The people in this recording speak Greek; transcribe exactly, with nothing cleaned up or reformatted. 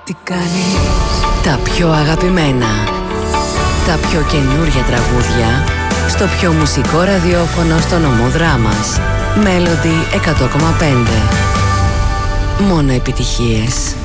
Τι κάνεις? Τα πιο αγαπημένα, τα πιο καινούρια τραγούδια στο πιο μουσικό ραδιόφωνο στο νομό Δράμας. Melody εκατό κόμμα πέντε. Μόνο επιτυχίες.